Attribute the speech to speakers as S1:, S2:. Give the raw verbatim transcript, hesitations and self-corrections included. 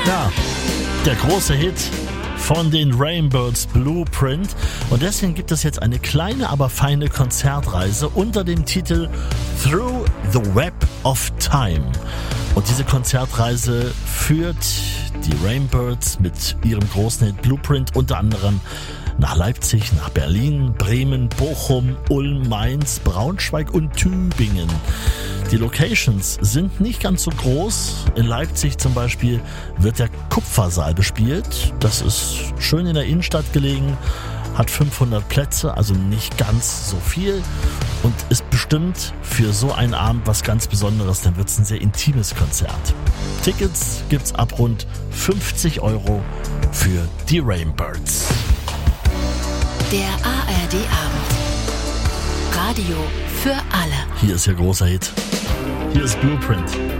S1: Ja, der große Hit von den Rainbirds, Blueprint. Und deswegen gibt es jetzt eine kleine, aber feine Konzertreise unter dem Titel Through the Web of Time. Und diese Konzertreise führt die Rainbirds mit ihrem großen Hit Blueprint unter anderem nach Leipzig, nach Berlin, Bremen, Bochum, Ulm, Mainz, Braunschweig und Tübingen. Die Locations sind nicht ganz so groß. In Leipzig zum Beispiel wird der Kupfersaal bespielt. Das ist schön in der Innenstadt gelegen, hat fünfhundert Plätze, also nicht ganz so viel und ist bestimmt für so einen Abend was ganz Besonderes, dann wird es ein sehr intimes Konzert. Tickets gibt's ab rund fünfzig Euro für die Rainbirds.
S2: Der A R D-Abend. Radio für alle.
S1: Hier ist Ihr großer Hit. Hier ist Blueprint.